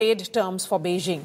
trade terms for Beijing?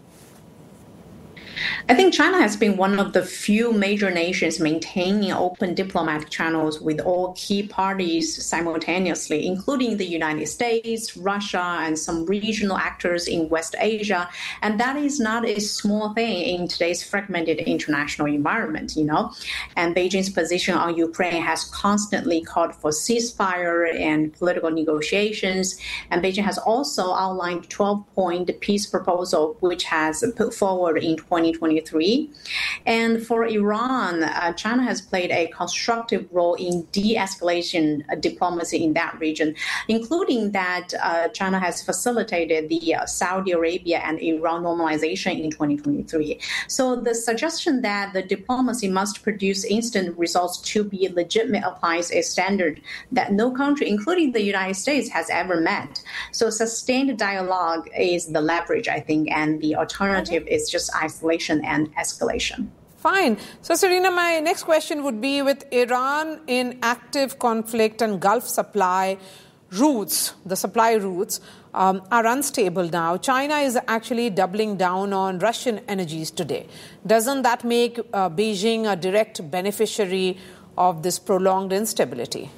I think China has been one of the few major nations maintaining open diplomatic channels with all key parties simultaneously, including the United States, Russia, and some regional actors in West Asia. And that is not a small thing in today's fragmented international environment, And Beijing's position on Ukraine has constantly called for ceasefire and political negotiations. And Beijing has also outlined a 12-point peace proposal, which has put forward in 2023. And for Iran, China has played a constructive role in de-escalation diplomacy in that region, including that China has facilitated the Saudi Arabia and Iran normalization in 2023. So the suggestion that the diplomacy must produce instant results to be legitimate applies a standard that no country, including the United States, has ever met. So sustained dialogue is the leverage, I think, and the alternative is just isolation and escalation. Fine. So, Serena, my next question would be, with Iran in active conflict and Gulf supply routes, the supply routes are unstable now. China is actually doubling down on Russian energies today. Doesn't that make Beijing a direct beneficiary of this prolonged instability?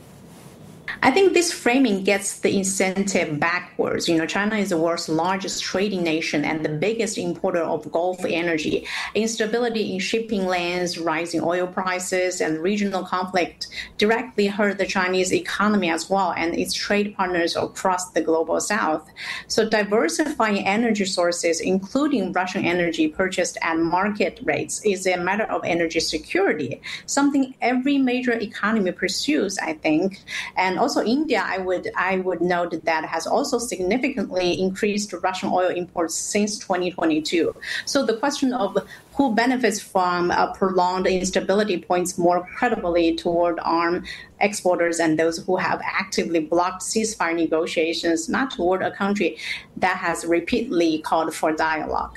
I think this framing gets the incentive backwards. China is the world's largest trading nation and the biggest importer of Gulf energy. Instability in shipping lanes, rising oil prices, and regional conflict directly hurt the Chinese economy as well and its trade partners across the global south. So diversifying energy sources, including Russian energy purchased at market rates, is a matter of energy security, something every major economy pursues, I think. And also India, I would note that has also significantly increased Russian oil imports since 2022. So the question of who benefits from a prolonged instability points more credibly toward arms exporters and those who have actively blocked ceasefire negotiations, not toward a country that has repeatedly called for dialogue.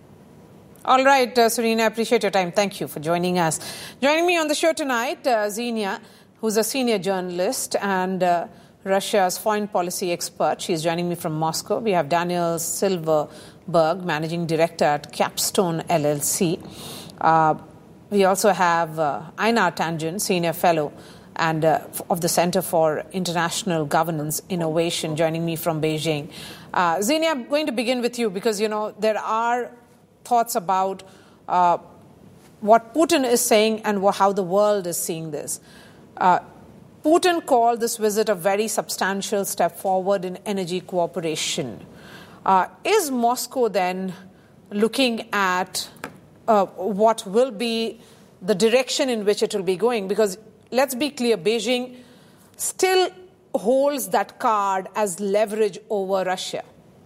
All right, Serena, I appreciate your time. Thank you for joining us. Joining me on the show tonight, Xenia, who's a senior journalist and Russia's foreign policy expert. She's joining me from Moscow. We have Daniel Silverberg, managing director at Capstone LLC. We also have Einar Tangen, senior fellow and of the Center for International Governance Innovation, joining me from Beijing. Xenia, I'm going to begin with you because, there are thoughts about what Putin is saying and how the world is seeing this. Putin called this visit a very substantial step forward in energy cooperation. Is Moscow then looking at what will be the direction in which it will be going? Because let's be clear, Beijing still holds that card as leverage over Russia.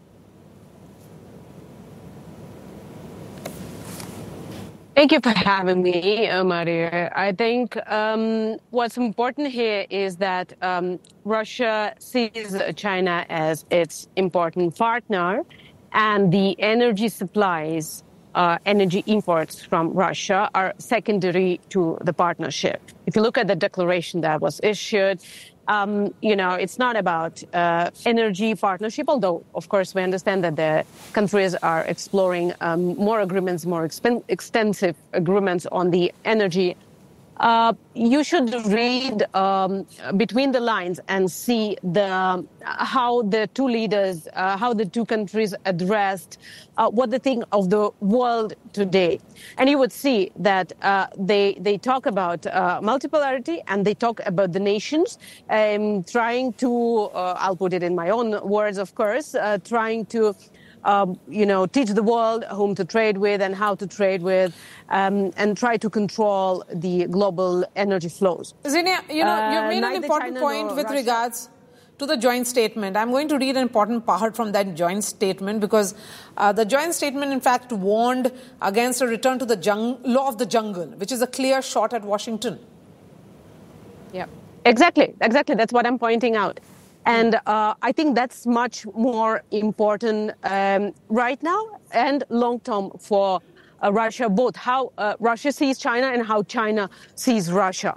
Thank you for having me, Maria. I think what's important here is that Russia sees China as its important partner, and the energy supplies, energy imports from Russia are secondary to the partnership. If you look at the declaration that was issued, it's not about energy partnership, although, of course, we understand that the countries are exploring more agreements, more extensive agreements on the energy. You should read between the lines and see how the two leaders, how the two countries addressed what they think of the world today. And you would see that they talk about multipolarity and they talk about the nations, trying to, I'll put it in my own words, of course, trying to teach the world whom to trade with and how to trade with, and try to control the global energy flows. Xenia, you made an important point with regards to the joint statement. I'm going to read an important part from that joint statement because the joint statement, in fact, warned against a return to the law of the jungle, which is a clear shot at Washington. Yeah, exactly. That's what I'm pointing out. And I think that's much more important right now and long-term for Russia, both how Russia sees China and how China sees Russia.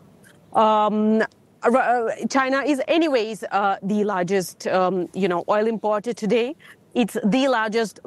China is anyways the largest, oil importer today. It's the largest